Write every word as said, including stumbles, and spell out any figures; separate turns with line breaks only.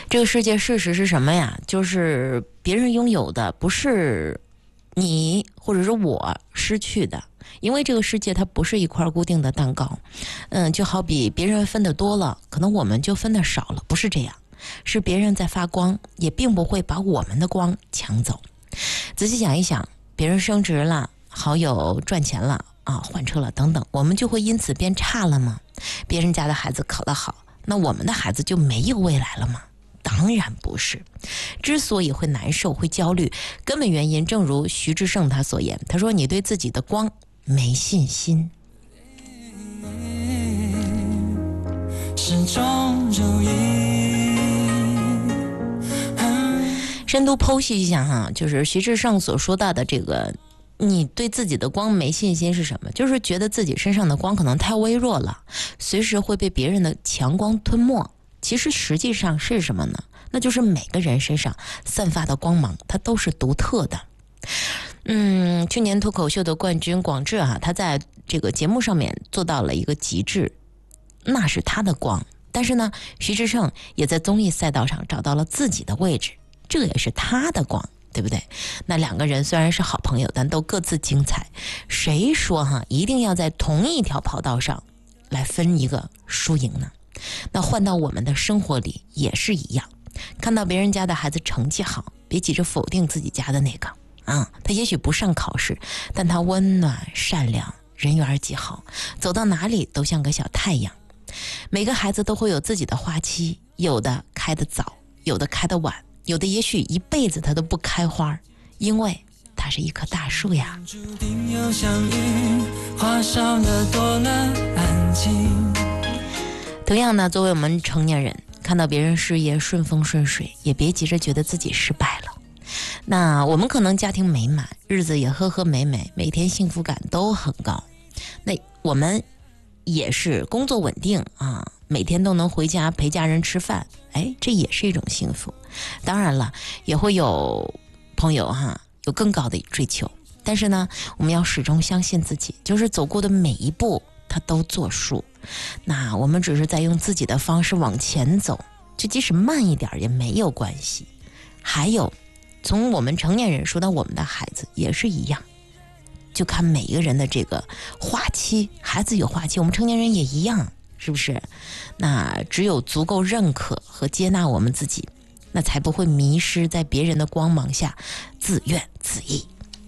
这个世界事实是什么呀？就是别人拥有的不是你或者是我失去的，因为这个世界它不是一块固定的蛋糕。嗯，就好比别人分的多了，可能我们就分的少了，不是这样，是别人在发光，也并不会把我们的光抢走。仔细想一想，别人升职了，好友赚钱了啊，换车了等等，我们就会因此变差了吗？别人家的孩子考得好，那我们的孩子就没有未来了吗？当然不是。之所以会难受会焦虑，根本原因正如徐志胜他所言，他说你对自己的光没信心。始终如一。深度剖析一下哈，就是徐志胜所说到的这个你对自己的光没信心是什么？就是觉得自己身上的光可能太微弱了，随时会被别人的强光吞没。其实实际上是什么呢？那就是每个人身上散发的光芒它都是独特的。嗯，去年脱口秀的冠军广志啊，他在这个节目上面做到了一个极致，那是他的光。但是呢，徐志胜也在综艺赛道上找到了自己的位置，这也是他的光，对不对？那两个人虽然是好朋友，但都各自精彩。谁说哈一定要在同一条跑道上来分一个输赢呢？那换到我们的生活里也是一样，看到别人家的孩子成绩好，别急着否定自己家的那个啊，他也许不上考试，但他温暖善良，人缘极好，走到哪里都像个小太阳。每个孩子都会有自己的花期，有的开得早，有的开得晚，有的也许一辈子他都不开花，因为它是一棵大树呀。注定要相遇，花少了多了安静。同样呢，作为我们成年人，看到别人事业顺风顺水，也别急着觉得自己失败了。那我们可能家庭美满，日子也和和美美，每天幸福感都很高。那我们也是工作稳定啊，每天都能回家陪家人吃饭，哎，这也是一种幸福。当然了，也会有朋友哈有更高的追求，但是呢，我们要始终相信自己，就是走过的每一步它都作数。那我们只是在用自己的方式往前走，就即使慢一点也没有关系。还有从我们成年人说到我们的孩子也是一样，就看每一个人的这个花期，孩子有花期，我们成年人也一样，是不是？那只有足够认可和接纳我们自己，那才不会迷失在别人的光芒下自怨自艾。